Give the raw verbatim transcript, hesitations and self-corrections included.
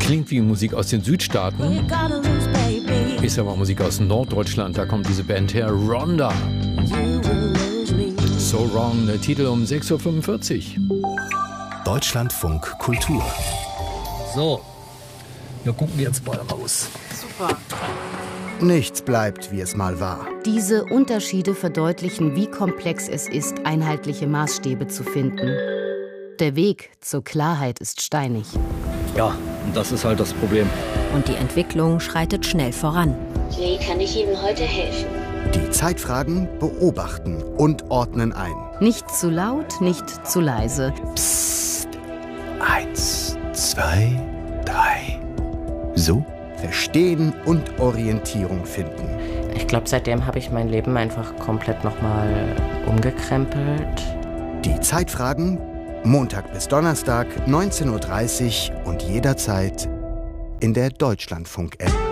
Klingt wie Musik aus den Südstaaten, ist aber Musik aus Norddeutschland. Da kommt diese Band her, Rhonda. So Wrong, der Titel um sechs Uhr fünfundvierzig. Deutschlandfunk Kultur. So, wir gucken jetzt mal raus. Super. Nichts bleibt, wie es mal war. Diese Unterschiede verdeutlichen, wie komplex es ist, einheitliche Maßstäbe zu finden. Der Weg zur Klarheit ist steinig. Ja, und das ist halt das Problem. Und die Entwicklung schreitet schnell voran. Wie kann ich Ihnen heute helfen? Die Zeitfragen beobachten und ordnen ein. Nicht zu laut, nicht zu leise. Psst. Eins, zwei, drei. So? Verstehen und Orientierung finden. Ich glaube, seitdem habe ich mein Leben einfach komplett nochmal umgekrempelt. Die Zeitfragen, Montag bis Donnerstag, neunzehn Uhr dreißig und jederzeit in der Deutschlandfunk-App.